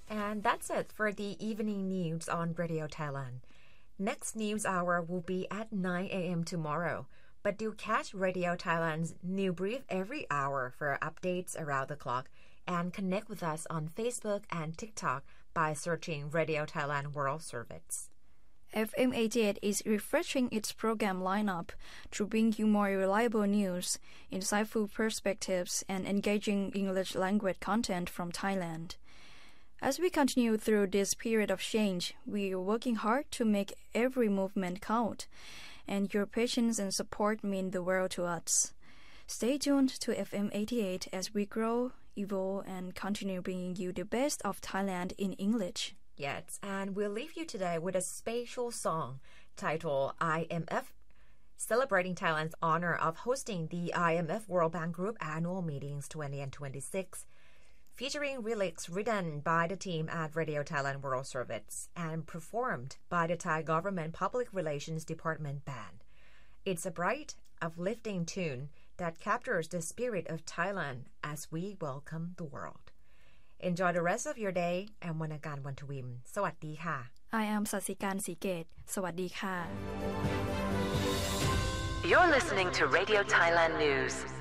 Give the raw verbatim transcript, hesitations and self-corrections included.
And that's it for the evening news on Radio Thailand. Next news hour will be at nine a.m. tomorrow. But do catch Radio Thailand's new brief every hour for updates around the clock and connect with us on Facebook and TikTok by searching Radio Thailand World Service. F M eighty-eight is refreshing its program lineup to bring you more reliable news, insightful perspectives, and engaging English language content from Thailand. As we continue through this period of change, we are working hard to make every movement count, and your patience and support mean the world to us. Stay tuned to F M eighty-eight as we grow, evolve, and continue bringing you the best of Thailand in English. Yes, and we'll leave you today with a special song titled I M F, celebrating Thailand's honor of hosting the I M F World Bank Group Annual Meetings twenty and twenty-six, featuring lyrics written by the team at Radio Thailand World Service and performed by the Thai Government Public Relations Department Band. It's a bright, uplifting tune that captures the spirit of Thailand as we welcome the world. Enjoy the rest of your day แอมวรรณการ วรรณทวิม สวัสดีค่ะ I am ศศิการ ศรีเกต สวัสดีค่ะ You're listening to Radio Thailand News